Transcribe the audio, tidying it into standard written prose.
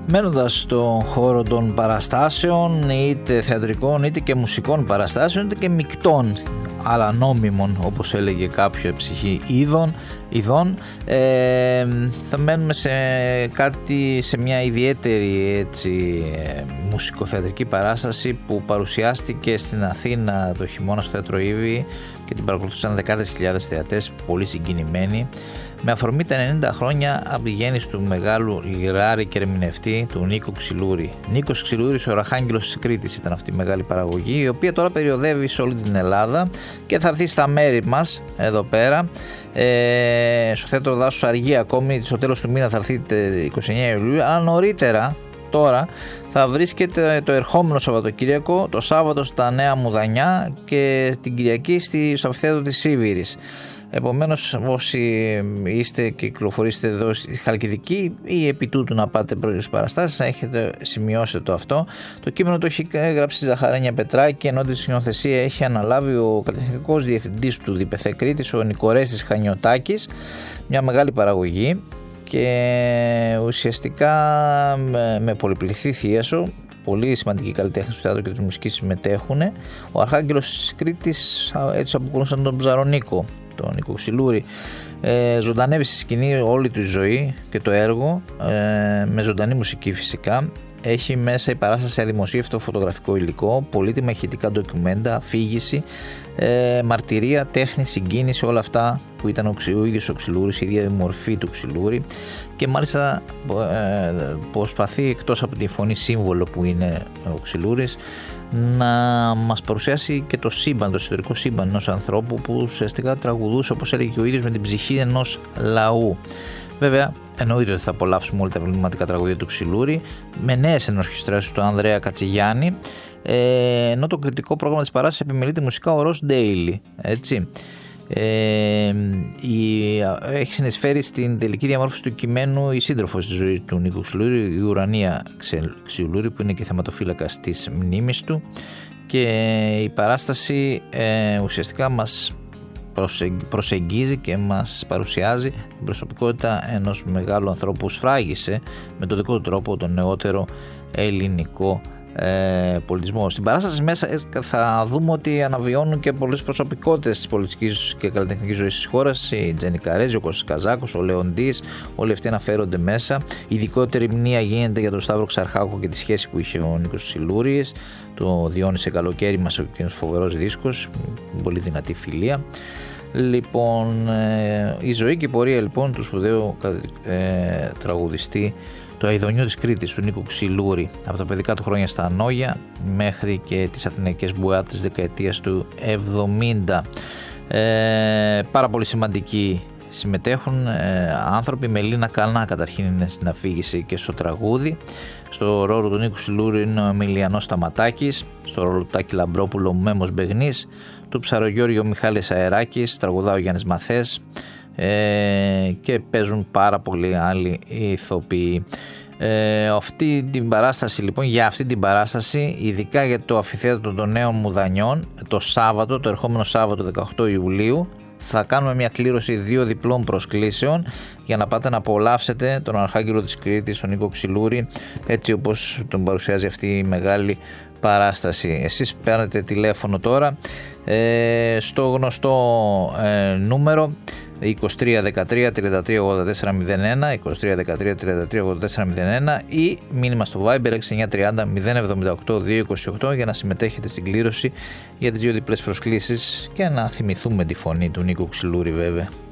Μένοντας στον χώρο των παραστάσεων, είτε θεατρικών είτε και μουσικών παραστάσεων είτε και μεικτών αλλά νόμιμων, όπως έλεγε κάποιο ψυχή ειδών, θα μένουμε σε μια ιδιαίτερη μουσικοθεατρική παράσταση που παρουσιάστηκε στην Αθήνα το χειμώνα στο Θέατρο Ίβη και την παρακολουθούσαν δεκάδες χιλιάδες θεατές, πολύ συγκινημένοι, με αφορμή τα 90 χρόνια από τη γέννηση του μεγάλου λιράρη και ερμηνευτή του Νίκο Ξυλούρη. Νίκος Ξυλούρης, ο Αρχάγγελος της Κρήτης ήταν αυτή η μεγάλη παραγωγή, η οποία τώρα περιοδεύει σε όλη την Ελλάδα και θα έρθει στα μέρη μας εδώ πέρα, στο Θέατρο Δάσους Αργή, ακόμη στο τέλος του μήνα θα έρθει 29 Ιουλίου, αλλά νωρίτερα τώρα θα βρίσκεται το ερχόμενο Σαββατοκύριακο, το Σάββατο στα Νέα Μουδανιά και την Κυριακή στο αμφιθέατρο της Σίβηρης. Επομένως, όσοι είστε και κυκλοφορήσετε εδώ στη Χαλκιδική ή επί τούτου να πάτε προς παραστάσεις, να έχετε σημειώσει το αυτό. Το κείμενο το έχει γράψει η Ζαχαρένια Πετράκη, ενώ τη σκηνοθεσία έχει αναλάβει ο καλλιτεχνικός διευθυντής του ΔΠΘ Κρήτης, ο Νικορέστης Χανιωτάκης. Μια μεγάλη παραγωγή και ουσιαστικά με πολυπληθή θίασο. Πολύ σημαντικοί καλλιτέχνες του θεάτρου και της μουσικής συμμετέχουν. Ο Αρχάγγελος της Κρήτης, έτσι αποκαλούσαν τον Ψαρονίκο, τον Νίκο Ξυλούρη, ζωντανεύει στη σκηνή όλη του ζωή και το έργο, με ζωντανή μουσική φυσικά. Έχει μέσα η παράσταση αδημοσίευτο φωτογραφικό υλικό, πολύτιμα ηχητικά ντοκιουμέντα, αφήγηση, μαρτυρία, τέχνη, συγκίνηση, όλα αυτά που ήταν ο ίδιος ο Ξυλούρης, η ίδια μορφή του Ξυλούρη, και μάλιστα προσπαθεί, εκτός από τη φωνή σύμβολο που είναι ο Ξυλούρης, να μας παρουσιάσει και το σύμπαν, το εσωτερικό σύμπαν ενός ανθρώπου που ουσιαστικά τραγουδούσε, όπως έλεγε και ο ίδιος, με την ψυχή ενός λαού. Βέβαια, εννοείται ότι θα απολαύσουμε όλα τα εμβληματικά τραγουδία του Ξυλούρη με νέες ενορχιστρώσεις του Ανδρέα Κατσιγιάννη, ενώ το κριτικό πρόγραμμα της παράστασης επιμελείται μουσικά ο Ροζ Ντέιλι, έτσι. Έχει συνεισφέρει στην τελική διαμόρφωση του κειμένου η σύντροφος της ζωής του Νίκου Ξυλούρη, η Ουρανία Ξυλούρη, που είναι και θεματοφύλακας της μνήμης του, και η παράσταση ουσιαστικά μας προσεγγίζει και μας παρουσιάζει την προσωπικότητα ενός μεγάλου ανθρώπου που σφράγισε με τον δικό του τρόπο τον νεότερο ελληνικό πολιτισμό. Στην παράσταση μέσα θα δούμε ότι αναβιώνουν και πολλές προσωπικότητες της πολιτικής και καλλιτεχνικής ζωής της χώρας. Η Τζέννη Καρέζη, ο Κώστας Καζάκος, ο Λεοντής, όλοι αυτοί αναφέρονται μέσα. Ειδικότερη μνήμα γίνεται για τον Σταύρο Ξαρχάκο και τη σχέση που είχε ο Νίκος Ξυλούρης, το Διόνυσε Καλοκαίρι μας, ο φοβερός δίσκος, πολύ δυνατή φιλία. Λοιπόν, η ζωή και η πορεία λοιπόν του σπουδαίου τραγουδιστή του Αηδονιού της Κρήτης, του Νίκου Ξυλούρη, από τα παιδικά του χρόνια στα Ανόγια μέχρι και τις αθηναϊκές μπουάτ της δεκαετίας του 70. Πάρα πολύ σημαντικοί συμμετέχουν άνθρωποι. Μελίνα Καλνά καταρχήν είναι στην αφήγηση και στο τραγούδι. Στο ρόλο του Νίκου Ξυλούρη είναι ο Εμιλιανός Σταματάκης. Στο ρόλο του Τάκη Λαμπρόπουλο, ο Μέμος Μπεγνής. Του Ψαρογιώργιο Μιχάλης Αεράκης, τραγουδά ο Γιάννης Μαθές, και παίζουν πάρα πολλοί άλλοι ηθοποιοί. Αυτή την παράσταση λοιπόν, για αυτή την παράσταση, ειδικά για το αμφιθέατρο των Νέων Μουδανιών, το Σάββατο, το ερχόμενο Σάββατο 18 Ιουλίου, θα κάνουμε μια κλήρωση 2 διπλών προσκλήσεων για να πάτε να απολαύσετε τον Αρχάγγελο της Κρήτης, τον Νίκο Ξυλούρη, έτσι όπως τον παρουσιάζει αυτή η μεγάλη παράσταση. Εσείς παίρνετε τηλέφωνο τώρα στο γνωστό νούμερο 2313 33 84 01, 2313 33 84 01, ή μήνυμα στο Viber 6930 078 228 για να συμμετέχετε στην κλήρωση για τις 2 διπλές προσκλήσεις και να θυμηθούμε τη φωνή του Νίκου Ξυλούρη βέβαια.